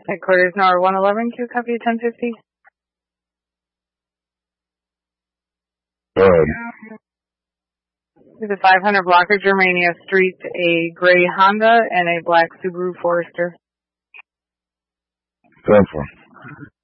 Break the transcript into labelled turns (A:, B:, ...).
A: Headquarters Nor 111, Q copy 1050.
B: Go ahead.
A: There's a 500 blocker, Germania Street, a gray Honda and a black Subaru Forester.
B: 10-4.